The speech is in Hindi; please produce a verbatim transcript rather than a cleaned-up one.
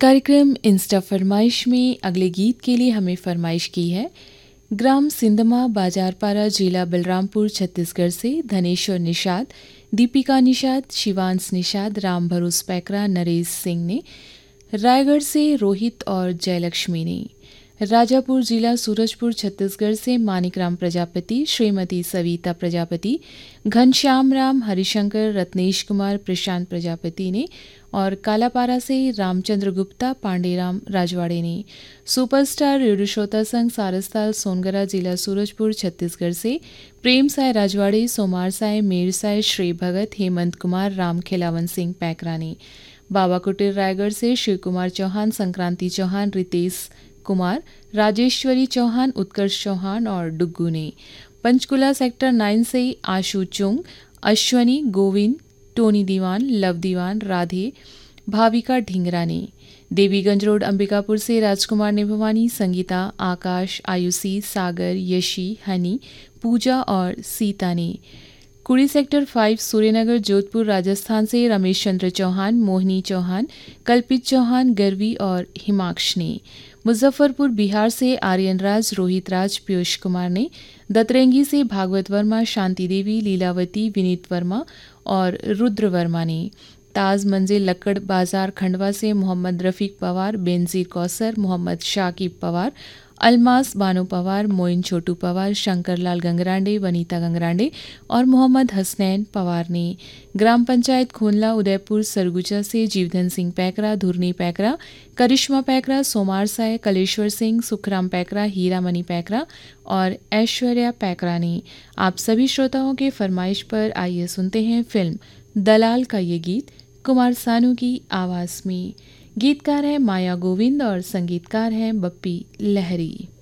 कार्यक्रम इंस्टा फरमाइश में अगले गीत के लिए हमें फरमाइश की है ग्राम सिंधमा बाजारपारा जिला बलरामपुर छत्तीसगढ़ से धनेश्वर निषाद, दीपिका निषाद, शिवांश निषाद, राम भरोस पैकरा, नरेश सिंह ने, रायगढ़ से रोहित और जयलक्ष्मी ने, राजापुर जिला सूरजपुर छत्तीसगढ़ से मानिकराम प्रजापति, श्रीमती सविता प्रजापति, घनश्याम राम, हरिशंकर, रत्नेश कुमार, प्रशांत प्रजापति ने और कालापारा से रामचंद्र गुप्ता, पांडेराम राजवाड़े ने। सुपरस्टार रेडियो श्रोता संघ सारसताल सोनगरा जिला सूरजपुर छत्तीसगढ़ से प्रेम साय राजवाड़े, सोमार साय, मेर साय, श्री भगत, हेमंत कुमार, राम खिलावन सिंह पैकरा ने। बाबा कुटीर रायगढ़ से शिव कुमार चौहान, संक्रांति चौहान, रितेश कुमार, राजेश्वरी चौहान, उत्कर्ष चौहान और डुग्गू ने। पंचकुला सेक्टर नाइन से आशु चुंग, अश्वनी, गोविंद, टोनी दीवान, लव दीवान, राधे, भाविका ढिंगरा ने। देवीगंज रोड अंबिकापुर से राजकुमार ने भवानी, संगीता, आकाश, आयुषी, सागर, यशी, हनी, पूजा और सीता ने। कुड़ी सेक्टर फाइव सूर्यनगर जोधपुर राजस्थान से रमेश चंद्र चौहान, मोहिनी चौहान, कल्पित चौहान, गर्वी और हिमाक्ष ने। मुजफ्फरपुर बिहार से आर्यन राज, रोहित राज, पीयूष कुमार ने। दतरेंगी से भागवत वर्मा, शांति देवी, लीलावती, विनीत वर्मा और रुद्र वर्मा ने। ताज मंजिल लक्कड़ बाजार खंडवा से मोहम्मद रफ़ीक पवार, बेनजीर कौसर, मोहम्मद शाकिब पवार, अलमास बानो पवार, मोइन छोटू पवार, शंकरलाल गंगरांडे, वनीता गंगरांडे और मोहम्मद हसनैन पवार ने। ग्राम पंचायत खोनला उदयपुर सरगुजा से जीवधन सिंह पैकरा, धुरनी पैकरा, करिश्मा पैकरा, सोमार साय, कलेश्वर सिंह, सुखराम पैकरा, हीरामणि पैकरा और ऐश्वर्या पैकरा ने। आप सभी श्रोताओं के फरमाइश पर आइए सुनते हैं फिल्म दलाल का ये गीत कुमार सानू की आवाज़ में। गीतकार हैं माया गोविंद और संगीतकार हैं बप्पी लहरी।